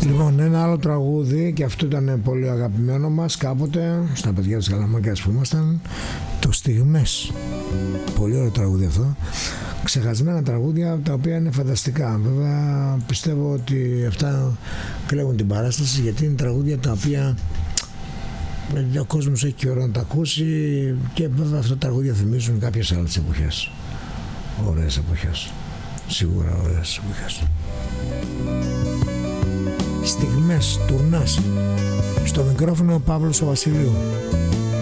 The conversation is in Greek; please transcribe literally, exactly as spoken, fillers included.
Λοιπόν, ένα άλλο τραγούδι, και αυτό ήταν πολύ αγαπημένο μας κάποτε στα παιδιά της Καλαμάκιας που ήμασταν, το Στιγμές. Πολύ ωραίο τραγούδι αυτό. Ξεχασμένα τραγούδια τα οποία είναι φανταστικά. Βέβαια πιστεύω ότι αυτά κλέβουν την παράσταση, γιατί είναι τραγούδια τα οποία ο κόσμος έχει και ώρα να τα ακούσει, και βέβαια αυτά τα τραγούδια θυμίζουν κάποιες άλλες εποχές. Ωραίες εποχές. Σίγουρα ωραίες εποχές. Στιγμές, τουρνάς. Στο μικρόφωνο ο Παύλος ο Βασιλείου.